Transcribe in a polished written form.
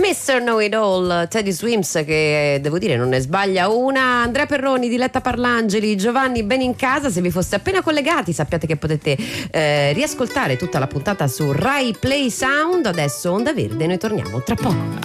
Mr. Know It All, Teddy Swims, che devo dire non ne sbaglia una. Andrea Perroni, Diletta Parlangeli, Giovanni Benincasa. Se vi foste appena collegati, sappiate che potete riascoltare tutta la puntata su Rai Play Sound. Adesso Onda Verde, noi torniamo tra poco.